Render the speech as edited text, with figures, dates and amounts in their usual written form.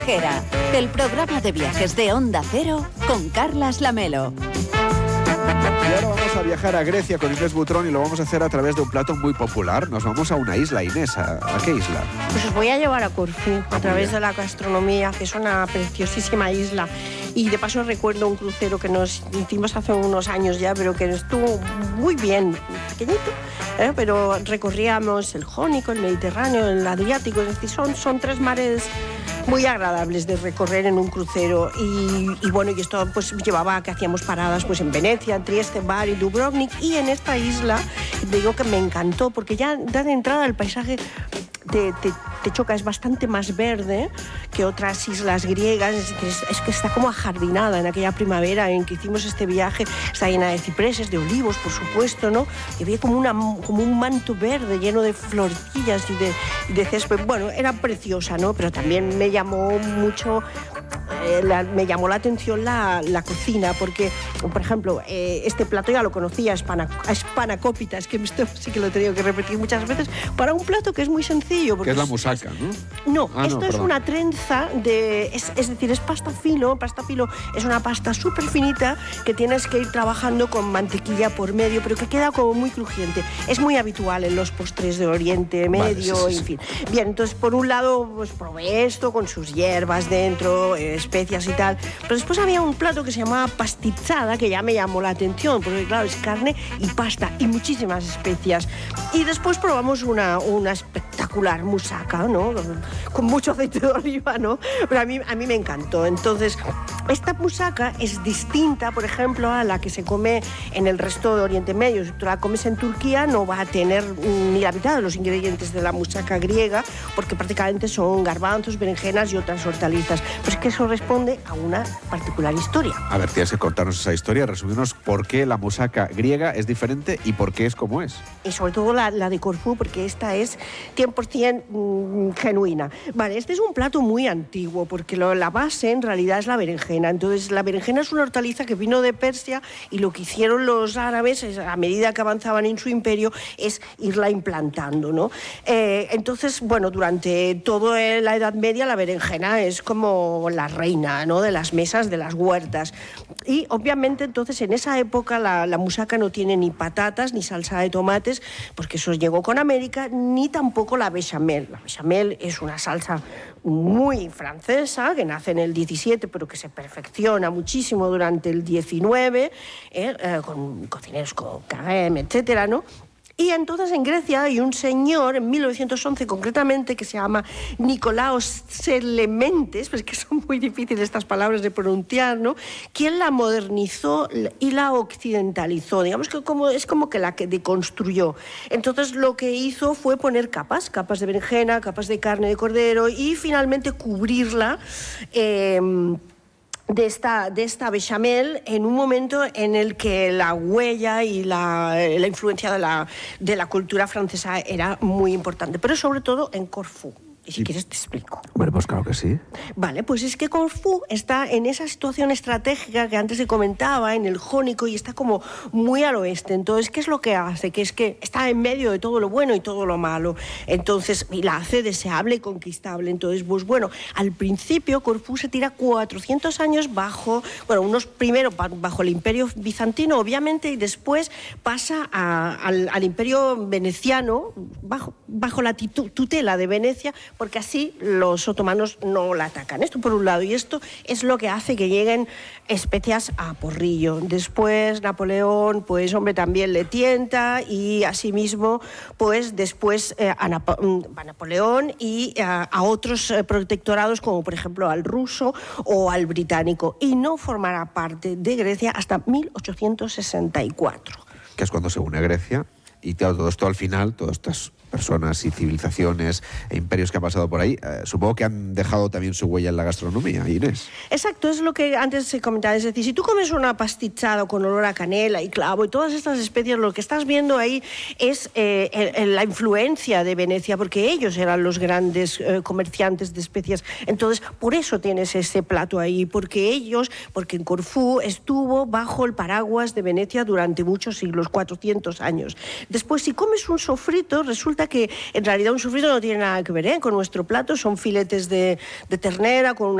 Viajera, el programa de viajes de Onda Cero con Carlas Lamelo. Y ahora vamos a viajar a Grecia con Inés Butrón y lo vamos a hacer a través de un plato muy popular. Nos vamos a una isla, Inés. ¿A qué isla? Pues os voy a llevar a Corfú a través de la gastronomía, que es una preciosísima isla. Y de paso recuerdo un crucero que nos hicimos hace unos años ya, pero que estuvo muy bien, pequeñito, pero recorríamos el Jónico, el Mediterráneo, el Adriático, es decir, son tres mares muy agradables de recorrer en un crucero y bueno, y esto pues llevaba a que hacíamos paradas pues en Venecia, en Trieste, Bari, Dubrovnik, y en esta isla digo que me encantó porque ya de entrada el paisaje te choca, es bastante más verde que otras islas griegas, es que está como ajardinada en aquella primavera en que hicimos este viaje, está llena de cipreses, de olivos, por supuesto, ¿no? Y había como un manto verde lleno de florecillas y de césped. Bueno, era preciosa, ¿no? Pero también me llamó mucho... me llamó la atención la cocina, porque, por ejemplo, este plato ya lo conocía, Spanakopita, que esto sí que lo he tenido que repetir muchas veces, para un plato que es muy sencillo. Que es la musaca, ¿no? No, esto es una trenza es decir, es pasta filo. Pasta filo es una pasta súper finita que tienes que ir trabajando con mantequilla por medio, pero que queda como muy crujiente. Es muy habitual en los postres de Oriente Medio, vale, sí. En fin. Bien, entonces, por un lado, pues probé esto con sus hierbas dentro, especias y tal, pero después había un plato que se llamaba pastizzada que ya me llamó la atención porque claro, es carne y pasta y muchísimas especias, y después probamos una espectacular musaca, ¿no? Con mucho aceite de oliva, ¿no? Pero a mí me encantó. Entonces, esta musaca es distinta, por ejemplo, a la que se come en el resto de Oriente Medio. Si tú la comes en Turquía no va a tener ni la mitad de los ingredientes de la musaca griega, porque prácticamente son garbanzos, berenjenas y otras hortalizas. Pues que eso responde a una particular historia. A ver, tienes que contarnos esa historia, resumirnos por qué la musaca griega es diferente y por qué es como es. Y sobre todo la de Corfú, porque esta es 100% genuina. Vale, este es un plato muy antiguo, porque la base en realidad es la berenjena. Entonces, la berenjena es una hortaliza que vino de Persia y lo que hicieron los árabes, a medida que avanzaban en su imperio, es irla implantando, ¿no? Entonces, bueno, durante toda la Edad Media la berenjena es como la reina, ¿no? De las mesas, de las huertas. Y obviamente entonces en esa época la musaca no tiene ni patatas ni salsa de tomates, porque eso llegó con América, ni tampoco la bechamel. La bechamel es una salsa muy francesa, que nace en el 17, pero que se perfecciona muchísimo durante el 19, con cocineros como Carême, etcétera, ¿no? Y entonces en Grecia hay un señor, en 1911 concretamente, que se llama Nikolaos Tselementes, pues que son muy difíciles estas palabras de pronunciar, ¿no? Quien la modernizó y la occidentalizó, digamos que es como que la que deconstruyó. Entonces lo que hizo fue poner capas de berenjena, capas de carne de cordero y finalmente cubrirla de esta bechamel en un momento en el que la huella y la influencia de la cultura francesa era muy importante, pero sobre todo en Corfú. Y si quieres te explico. Bueno, pues claro que sí. Vale, pues es que Corfú está en esa situación estratégica que antes se comentaba, en el Jónico, y está como muy al oeste. Entonces, ¿qué es lo que hace? Que es que está en medio de todo lo bueno y todo lo malo. Entonces, y la hace deseable y conquistable. Entonces, pues bueno, al principio Corfú se tira 400 años bajo el Imperio Bizantino, obviamente, y después pasa al Imperio Veneciano, bajo la tutela de Venecia, porque así los otomanos no la atacan. Esto por un lado, y esto es lo que hace que lleguen especias a porrillo. Después Napoleón, pues hombre, también le tienta, y asimismo, pues después a Napoleón y a otros protectorados, como por ejemplo al ruso o al británico, y no formará parte de Grecia hasta 1864. Que es cuando se une Grecia, y todo esto al final, todas estas personas y civilizaciones e imperios que han pasado por ahí, supongo que han dejado también su huella en la gastronomía, Inés. Exacto, es lo que antes se comentaba, es decir, si tú comes una pastichada con olor a canela y clavo y todas estas especias, lo que estás viendo ahí es la influencia de Venecia, porque ellos eran los grandes comerciantes de especias. Entonces, por eso tienes ese plato ahí, porque en Corfú estuvo bajo el paraguas de Venecia durante muchos siglos, 400 años. Después, si comes un sofrito, resulta resulta que en realidad un sofrito no tiene nada que ver con nuestro plato, son filetes de ternera con